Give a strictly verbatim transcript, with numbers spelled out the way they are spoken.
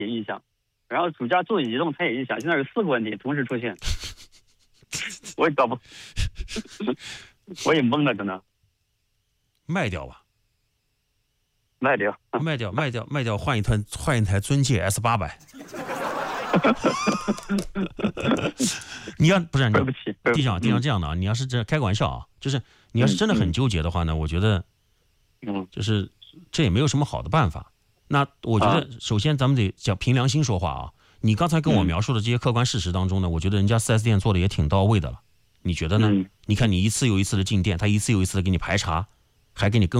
也异响，然后主驾座椅移动它也异响，现在有四个问题同时出现，我也搞不，我也懵了，真的。 卖掉吧， 卖掉， 卖掉，卖掉，卖掉，换一台换一台尊界 S 八百。你要不是对不起， 地上地上这样的啊，你要是这开个玩笑啊，就是你要是真的很纠结的话呢，我觉得， 嗯， 就是这也没有什么好的办法。那我觉得首先咱们得讲凭良心说话啊。你刚才跟我描述的这些客观事实当中呢，我觉得人家 四 S 店做的也挺到位的了。你觉得呢？你看你一次又一次的进店，他一次又一次的给你排查，还给你更